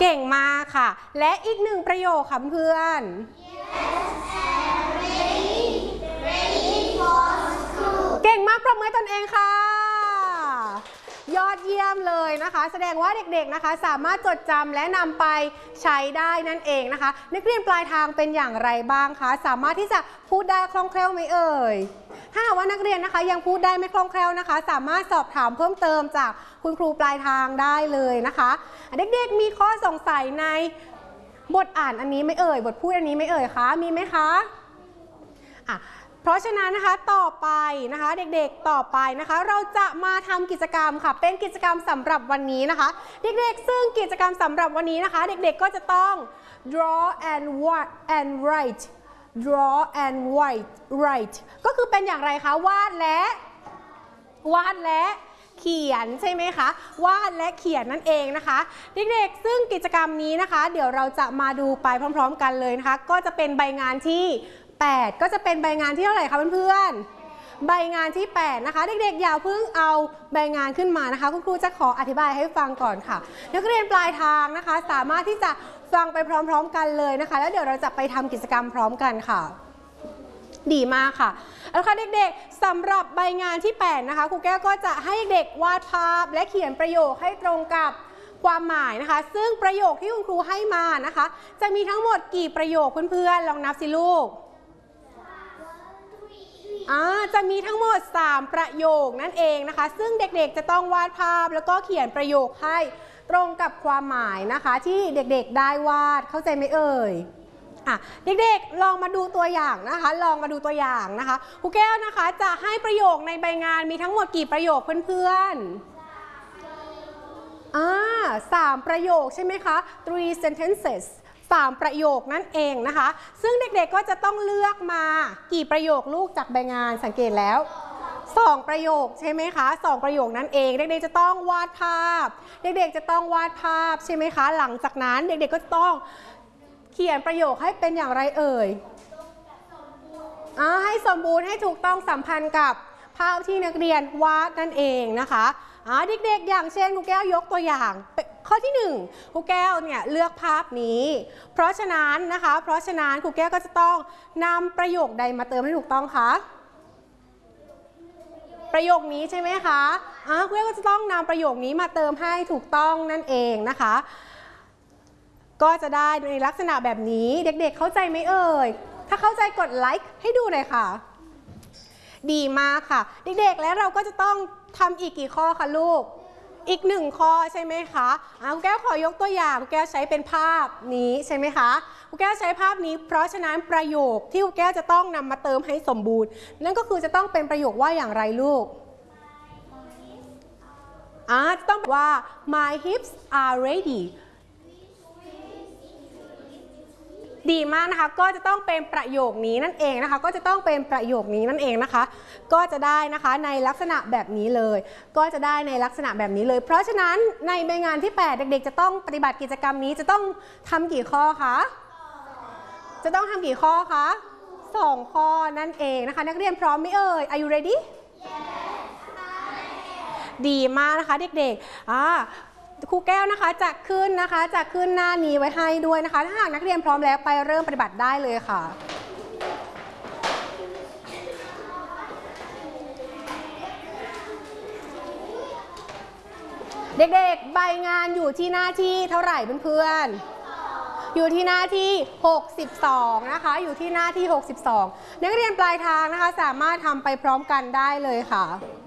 ก่งมากค่ะและอีกหนึ่งประโยคค่ะเพื่อน เก่งมากปรบมือตนเองค่ะยอดเยี่ยมเลยนะคะแสดงว่าเด็กๆนะคะสามารถจดจำและนำไปใช้ได้นั่นเองนะคะนักเรียนปลายทางเป็นอย่างไรบ้างคะสามารถที่จะพูดได้คล่องแคล่วไหมเอ่ยถ้าหากว่านักเรียนนะคะยังพูดได้ไม่คล่องแคล่วนะคะสามารถสอบถามเพิ่มเติมจากคุณครูปลายทางได้เลยนะคะเด็กๆมีข้อสงสัยในบทอ่านอันนี้ไหมเอ่ยบทพูดอันนี้ไหมเอ่ยคะมีไหมคะเพราะฉะนั้นนะคะต่อไปนะคะเด็กๆต่อไปนะคะเราจะมาทำกิจกรรมค่ะเป็นกิจกรรมสำหรับวันนี้นะคะเด็กๆซึ่งกิจกรรมสำหรับวันนี้นะคะเด็กๆก็จะต้อง draw and write draw and write ก็คือเป็นอย่างไรคะวาดและเขียนใช่ไหมคะวาดและเขียนนั่นเองนะคะเด็กๆซึ่งกิจกรรมนี้นะคะเดี๋ยวเราจะมาดูไปพร้อมๆกันเลยนะคะก็จะเป็นใบงานที่8ก็จะเป็นใบงานที่เท่าไหร่คะเพื่อนๆใบงานที่8นะคะเด็กๆอย่าเพิ่งเอาใบงานขึ้นมานะคะคุณครูจะขออธิบายให้ฟังก่อนค่ะนักเรียนปลายทางนะคะสามารถที่จะฟังไปพร้อมๆกันเลยนะคะแล้วเดี๋ยวเราจะไปทำกิจกรรมพร้อมกันค่ะดีมากค่ะแล้วค่ะเด็กๆสำหรับใบงานที่8นะคะครูแก้วก็จะให้เด็กวาดภาพและเขียนประโยคให้ตรงกับความหมายนะคะซึ่งประโยคที่คุณครูให้มานะคะจะมีทั้งหมดกี่ประโยคเพื่อนๆลองนับสิลูกจะมีทั้งหมด3ประโยคนั่นเองนะคะซึ่งเด็กๆจะต้องวาดภาพแล้วก็เขียนประโยคให้ตรงกับความหมายนะคะที่เด็กๆได้วาดเข้าใจไหมเอ่ยเด็กๆลองมาดูตัวอย่างนะคะลองมาดูตัวอย่างนะคะครูแก้วนะคะจะให้ประโยคในใบงานมีทั้งหมดกี่ประโยคเพื่อนๆ3ประโยคใช่ไหมคะ3 sentences 3ประโยคนั่นเองนะคะซึ่งเด็กๆก็จะต้องเลือกมากี่ประโยคลูกจากใบงานสังเกตแล้ว2ประโยคใช่ไหมคะ2ประโยคนั่นเองเด็กๆจะต้องวาดภาพเด็กๆจะต้องวาดภาพใช่ไหมคะหลังจากนั้นเด็กๆก็ต้องเขียนประโยคให้เป็นอย่างไรเอ่ยให้สมบูรณ์ให้ถูกต้องสัมพันธ์กับภาพที่นักเรียนวาดนั่นเองนะคะเด็กๆอย่างเช่นครูแก้วยกตัวอย่างข้อที่1ครูแก้วเนี่ยเลือกภาพนี้เพราะฉะนั้นครูแก้วก็จะต้องนำประโยคใดมาเติมให้ถูกต้องคะประโยคนี้ใช่ไหมคะครูแก้วก็จะต้องนำประโยคนี้มาเติมให้ถูกต้องนั่นเองนะคะก็จะได้ในลักษณะแบบนี้เด็กๆเข้าใจไหมเอ่ยถ้าเข้าใจกดไลค์ให้ดูหน่อยค่ะดีมากค่ะเด็กๆแล้วเราก็จะต้องทำอีกกี่ข้อคะลูกอีก1ข้อใช่ไหมคะครูแก้วขอยกตัวอย่างครูแก้วใช้เป็นภาพนี้ใช่ไหมคะครูแก้วใช้ภาพนี้เพราะฉะนั้นประโยคที่ครูแก้วจะต้องนำมาเติมให้สมบูรณ์นั่นก็คือจะต้องเป็นประโยคว่าอย่างไรลูกจะต้องว่า my hips are readyดีมากนะคะก็จะต้องเป็นประโยคนี้นั่นเองนะคะก็จะต้องเป็นประโยคนี้นั่นเองนะคะก็จะได้นะคะในลักษณะแบบนี้เลยก็จะได้ในลักษณะแบบนี้เลยเพราะฉะนั้นในใบงานที่8เด็กๆจะต้องปฏิบัติกิจกรรมนี้จะต้องทำกี่ข้อคะจะต้องทำกี่ข้อคะ2ข้อนั่นเองนะคะนักเรียนพร้อมไหมเอ่ย Are you ready ดีมากนะคะเด็กๆครูแก้วนะคะจะขึ้นหน้านี้ไว้ให้ด้วยนะคะถ้าหากนักเรียนพร้อมแล้วไปเริ่มปฏิบัติได้เลยค่ะเด็กๆใบงานอยู่ที่หน้าที่เท่าไหร่เพื่อนๆอยู่ที่หน้าที่62นะคะอยู่ที่หน้าที่62นักเรียนปลายทางนะคะสามารถทำไปพร้อมกันได้เลยค่ะ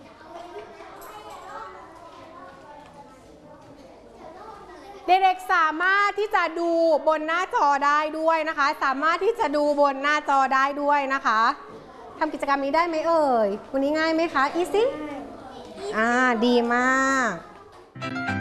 เด็กๆสามารถที่จะดูบนหน้าจอได้ด้วยนะคะสามารถที่จะดูบนหน้าจอได้ด้วยนะคะทำกิจกรรมนี้ได้ไหมเอ่ยวันนี้ง่ายไหมคะ easy ดีมาก